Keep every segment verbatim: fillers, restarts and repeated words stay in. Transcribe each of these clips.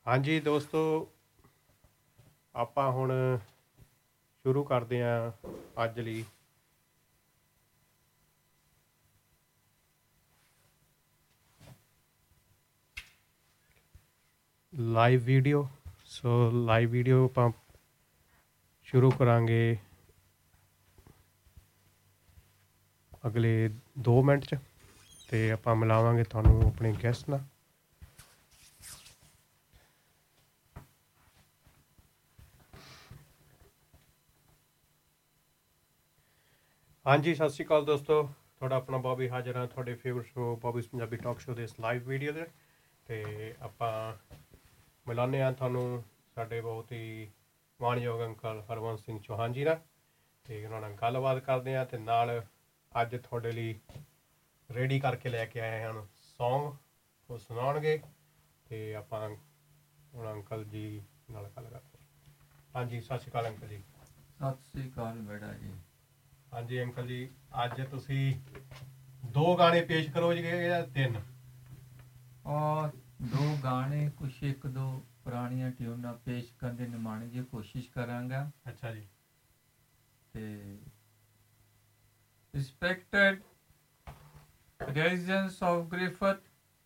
ਹਾਂਜੀ ਦੋਸਤੋ, ਆਪਾਂ ਹੁਣ ਸ਼ੁਰੂ ਕਰਦੇ ਹਾਂ ਅੱਜ ਲਈ live video. So live video ਆਪਾਂ ਸ਼ੁਰੂ ਕਰਾਂਗੇ ਅਗਲੇ ਦੋ ਮਿੰਟ 'ਚ, ਅਤੇ ਆਪਾਂ ਮਿਲਾਵਾਂਗੇ ਤੁਹਾਨੂੰ ਆਪਣੇ ਗੈਸਟ ਨਾਲ। ਹਾਂਜੀ, ਸਤਿ ਸ਼੍ਰੀ ਅਕਾਲ ਦੋਸਤੋ, ਤੁਹਾਡਾ ਆਪਣਾ ਬੋਬੀ ਹਾਜ਼ਰ ਹਾਂ ਤੁਹਾਡੇ favourite show ਬੋਬੀਜ਼ Punjabi talk show ਦੇ ਇਸ ਲਾਈਵ ਵੀਡੀਓ ਦੇ। ਅਤੇ ਆਪਾਂ ਮਿਲਾਉਂਦੇ ਹਾਂ ਤੁਹਾਨੂੰ ਸਾਡੇ ਬਹੁਤ ਹੀ ਮਾਣਯੋਗ ਅੰਕਲ ਹਰਬੰਸ ਸਿੰਘ ਚੌਹਾਨ ਜੀ ਨਾਲ, ਅਤੇ ਉਹਨਾਂ ਨਾਲ ਗੱਲਬਾਤ ਕਰਦੇ ਹਾਂ। ਅਤੇ ਨਾਲ ਅੱਜ ਤੁਹਾਡੇ ਲਈ ਰੈਡੀ ਕਰਕੇ ਲੈ ਕੇ ਆਏ ਹਨ ਸੌਂਗ, ਉਹ ਸੁਣਾਉਣਗੇ ਅਤੇ ਆਪਾਂ ਹੁਣ ਅੰਕਲ ਜੀ ਨਾਲ ਗੱਲ ਕਰਦੇ ਹਾਂ। ਹਾਂਜੀ, ਸਤਿ ਸ਼੍ਰੀ ਅਕਾਲ ਅੰਕਲ ਜੀ। ਸਤਿ ਸ਼੍ਰੀ ਅਕਾਲ ਬੇਟਾ ਜੀ। ਹਾਂਜੀ ਅੰਕਲ ਜੀ, ਅੱਜ ਤੁਸੀਂ ਦੋ ਗਾਣੇ ਪੇਸ਼ ਕਰੋਗੇ ਜਾਂ ਤਿੰਨ? ਔਰ ਦੋ ਗਾਣੇ, ਕੁਛ ਇੱਕ ਦੋ ਪੁਰਾਣੀਆਂ ਟਿਊਨਾਂ ਪੇਸ਼ ਕਰਨ ਦੀ ਨਿਮਾਣੀ ਦੀ ਕੋਸ਼ਿਸ਼ ਕਰਾਂਗਾ। ਅੱਛਾ ਜੀ। ਤੇ respected residents of Griffith,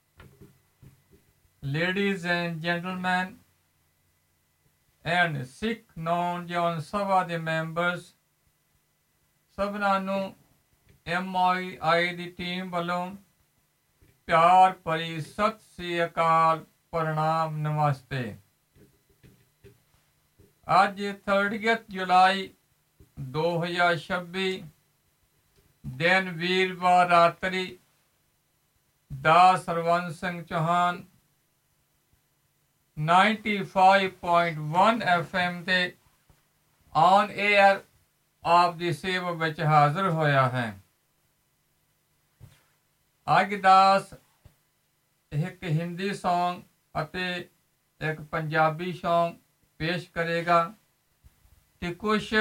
ladies and gentlemen, and Sikh ਨੌਜਵਾਨ ਸਭਾ ਦੇ ਮੈਂਬਰਸ, ਸਭਨਾਂ ਨੂੰ M I I the team ਵੱਲੋਂ ਪਿਆਰ ਭਰੀ ਸਤਿ ਸ੍ਰੀ ਅਕਾਲ, ਪ੍ਰਣਾਮ, ਨਮਸਤੇ। ਅੱਜ ਥਰਟੀਅਥ ਜੁਲਾਈ ਦੋ ਹਜ਼ਾਰ ਛੱਬੀ ਦਿਨ ਵੀਰਵਾਰ ਰਾਤਰੀ ਦਾਸ Harbans Singh Chauhan ninety five point one F M ਤੇ ਔਨ ਏਅਰ ਆਪ ਦੀ ਸੇਵਾ ਵਿੱਚ ਹਾਜ਼ਰ ਹੋਇਆ ਹੈ। ਅੱਜ ਦਾਸ ਇੱਕ ਹਿੰਦੀ ਸੌਂਗ ਅਤੇ ਇੱਕ ਪੰਜਾਬੀ ਸੌਂਗ ਪੇਸ਼ ਕਰੇਗਾ ਤੇ ਕੁਛ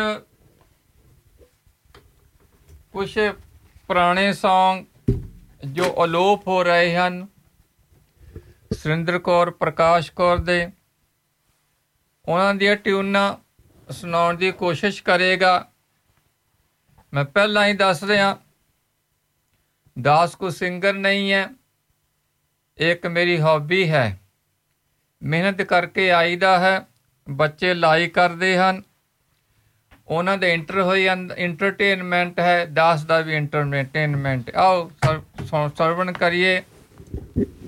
ਕੁਛ ਪੁਰਾਣੇ ਸੌਂਗ ਜੋ ਅਲੋਪ ਹੋ ਰਹੇ ਹਨ, ਸੁਰਿੰਦਰ ਕੌਰ, ਪ੍ਰਕਾਸ਼ ਕੌਰ ਦੇ, ਉਹਨਾਂ ਦੀਆਂ ਟਿਊਨਾਂ ਸੁਣਾਉਣ ਦੀ ਕੋਸ਼ਿਸ਼ ਕਰੇਗਾ। ਮੈਂ ਪਹਿਲਾਂ ਹੀ ਦੱਸ ਰਿਹਾ, ਦਾਸ ਕੋਈ ਸਿੰਗਰ ਨਹੀਂ ਹੈ, ਇੱਕ ਮੇਰੀ ਹੌਬੀ ਹੈ। ਮਿਹਨਤ ਕਰਕੇ ਆਈਦਾ ਹੈ, ਬੱਚੇ ਲਾਈਕ ਕਰਦੇ ਹਨ, ਉਹਨਾਂ ਦੇ ਇੰਟਰ ਹੋਈ ਇੰਟਰਟੇਨਮੈਂਟ ਹੈ, ਦਾਸ ਦਾ ਵੀ ਇੰਟਰਟੇਨਮੈਂਟ। ਆਓ ਸਰਵਣ ਕਰੀਏ